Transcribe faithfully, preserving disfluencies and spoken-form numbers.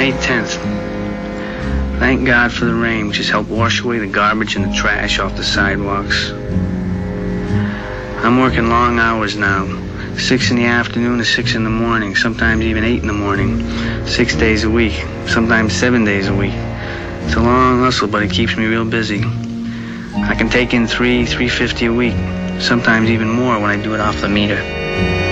May tenth. Thank God for the rain, which has helped wash away the garbage and the trash off the sidewalks. I'm working long hours now. Six in the afternoon to six in the morning, sometimes even eight in the morning. Six days a week, sometimes seven days a week. It's a long hustle, but it keeps me real busy. I can take in three, three fifty a week, sometimes even more when I do it off the meter.